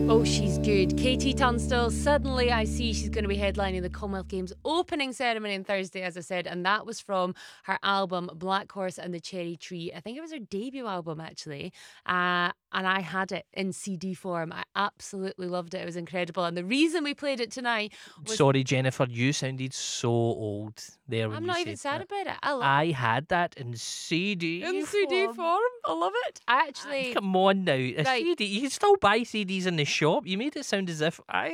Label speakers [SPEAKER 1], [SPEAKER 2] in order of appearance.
[SPEAKER 1] Oh, she's good. Katie Tunstall, suddenly I see she's going to be headlining the Commonwealth Games opening ceremony on Thursday, as I said, and that was from her album Black Horse and the Cherry Tree. I think it was her debut album, actually. And I had it in CD form. I absolutely loved it. It was incredible. And the reason we played it tonight was
[SPEAKER 2] Sorry, Jennifer, you sounded so old there when
[SPEAKER 1] I'm
[SPEAKER 2] you
[SPEAKER 1] not even
[SPEAKER 2] said
[SPEAKER 1] sad
[SPEAKER 2] that.
[SPEAKER 1] about it. I love
[SPEAKER 2] I
[SPEAKER 1] it.
[SPEAKER 2] had that in CD
[SPEAKER 1] In CD
[SPEAKER 2] form.
[SPEAKER 1] form. I love it. I actually,
[SPEAKER 2] Come on now, a
[SPEAKER 1] right.
[SPEAKER 2] CD. You can still buy CDs in the shop. You made it sound as if I